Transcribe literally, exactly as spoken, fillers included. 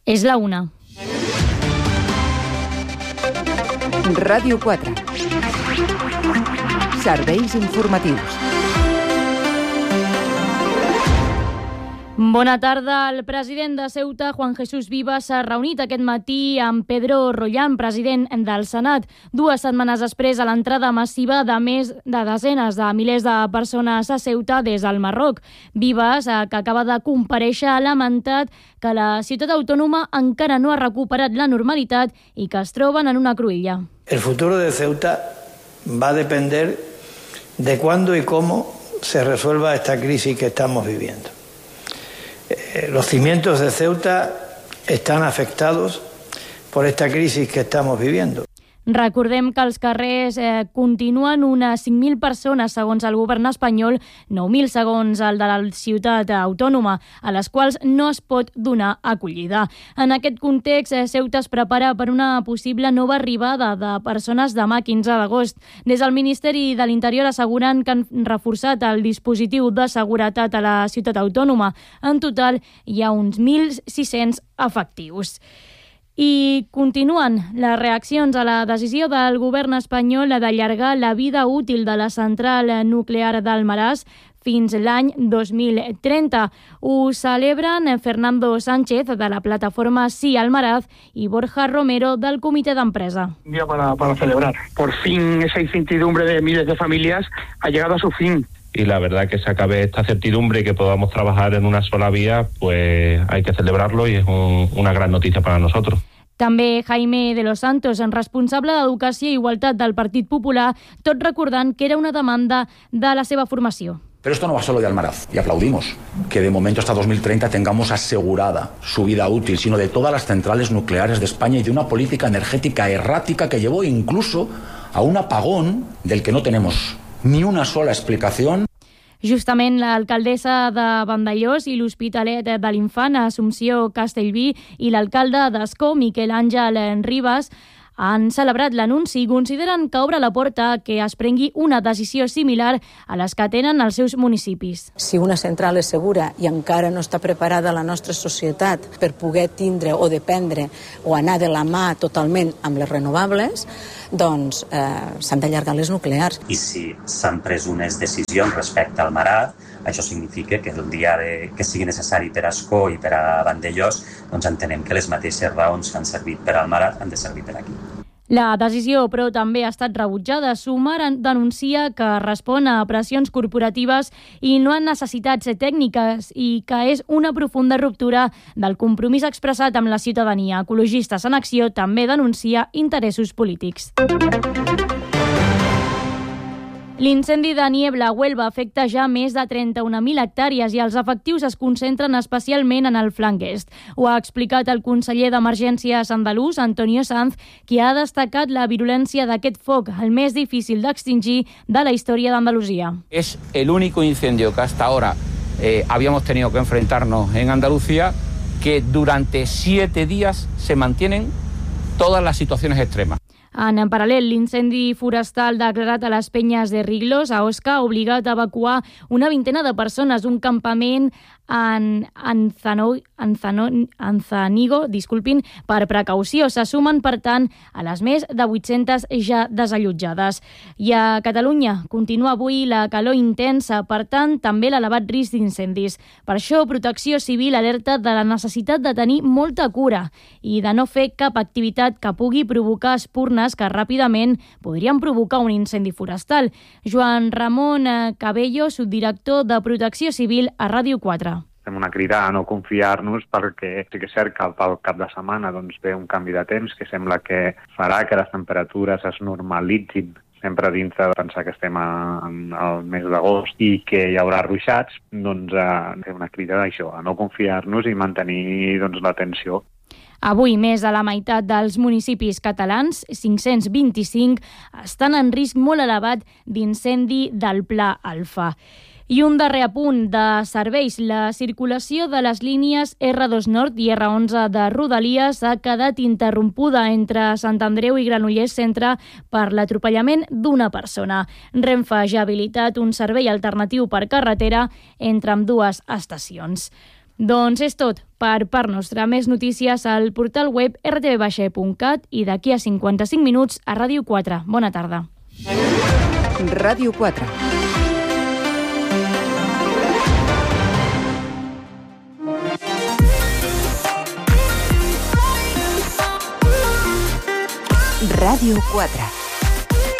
És la una. Ràdio quatre. Serveis informatius. Bona tarda. El president de Ceuta, Juan Jesús Vivas, s'ha reunit aquest matí amb Pedro Rollán, president del Senat, dues setmanes després de l'entrada massiva de més de desenes de milers de persones a Ceuta des del Marroc. Vivas, que acaba de comparèixer, ha lamentat que la ciutat autònoma encara no ha recuperat la normalitat i que es troben en una cruïlla. El futuro de Ceuta va a depender de cuándo y cómo se resuelva esta crisis que estamos viviendo. Los cimientos de Ceuta están afectados por esta crisis que estamos viviendo. Recordem que als carrers eh, continuen unes cinc mil persones, segons el govern espanyol, nou mil segons el de la ciutat autònoma, a les quals no es pot donar acollida. En aquest context, eh, Ceuta es prepara per una possible nova arribada de persones demà quinze d'agost. Des del Ministeri de l'Interior asseguren que han reforçat el dispositiu de seguretat a la ciutat autònoma. En total, hi ha uns mil sis-cents efectius. I continuen les reaccions a la decisió del govern espanyol d'allargar la vida útil de la central nuclear d'Almaraz fins l'any dos mil trenta. Ho celebren Fernando Sánchez, de la plataforma Sí Almaraz, y Borja Romero, del comité d'empresa. Un día para, para celebrar. Por fin esa incertidumbre de miles de familias ha llegado a su fin. Y la verdad que se acabe esta certidumbre y que podamos trabajar en una sola vía, pues hay que celebrarlo y es un, una gran noticia para nosotros. També Jaime de los Santos, responsable d'Educació i Igualtat del Partit Popular, tot recordant que era una demanda de la seva formació. Pero esto no va solo de Almaraz, y aplaudimos que de momento hasta dos mil treinta tengamos asegurada su vida útil, sino de todas las centrales nucleares de España y de una política energética errática que llevó incluso a un apagón del que no tenemos ni una sola explicación. Justament l'alcaldessa de Vandellós i l'Hospitalet de l'Infant, Assumpció Castellví, i l'alcalde d'Ascó, Miquel Àngel Ribas, han celebrat l'anunci i consideren que obre la porta que es prengui una decisió similar a les que tenen els seus municipis. Si una central és segura i encara no està preparada la nostra societat per poder tindre o dependre o anar de la mà totalment amb les renovables, doncs eh, s'han d'allargar les nuclears. I si s'han pres unes decisions respecte al Marat, això significa que el dia de, que sigui necessari per a Ascó i per a Vandellós, doncs entenem que les mateixes raons que han servit per al Marat han de servir per aquí. La decisió, però, també ha estat rebutjada. Sumar denuncia que respon a pressions corporatives i no a necessitats tècniques i que és una profunda ruptura del compromís expressat amb la ciutadania. Ecologistes en Acció també denuncia interessos polítics. L'incendi de Niebla a Huelva afecta ja més de trenta-un mil hectàrees i els efectius es concentren especialment en el flanc est. Ho ha explicat el conseller d'Emergències andalús, Antonio Sanz, qui ha destacat la virulència d'aquest foc, el més difícil d'extingir de la història d'Andalusia. Es el único incendio que hasta ahora eh, habíamos tenido que enfrentarnos en Andalucía, que durante siete días se mantienen todas las situaciones extremas. En paral·lel, l'incendi forestal declarat a les Penyes de Riglos, a Osca, ha obligat a evacuar una vintena de persones d'un campament en Anzano, Anzano, Anzanigo, disculpin, per precaució. Se sumen, per tant, a les més de vuit-centes ja desallotjades. I a Catalunya continua avui la calor intensa, per tant, també l'elevat risc d'incendis. Per això, Protecció Civil alerta de la necessitat de tenir molta cura i de no fer cap activitat que pugui provocar espurnes que ràpidament podrien provocar un incendi forestal. Joan Ramon Cabello, subdirector de Protecció Civil a Ràdio quatre. Fem una crida a no confiar-nos perquè sí que és cert que pel cap de setmana doncs, ve un canvi de temps que sembla que farà que les temperatures es normalitzin sempre dins de pensar que estem al mes d'agost i que hi haurà ruixats, doncs eh, fem una crida d'això, a no confiar-nos i mantenir doncs, l'atenció. Avui, més de la meitat dels municipis catalans, cinc-cents vint-i-cinc, estan en risc molt elevat d'incendi del Pla Alfa. I un darrer apunt de serveis. La circulació de les línies erre dos Nord i erre onze de Rodalies ha quedat interrompuda entre Sant Andreu i Granollers Centre per l'atropellament d'una persona. Renfe ja ha habilitat un servei alternatiu per carretera entre ambdues estacions. Doncs és tot per part nostra. Més notícies al portal web r t v baixa e punt cat i d'aquí a cinquanta-cinc minuts a Ràdio quatre. Bona tarda. Ràdio quatre. Ràdio quatre.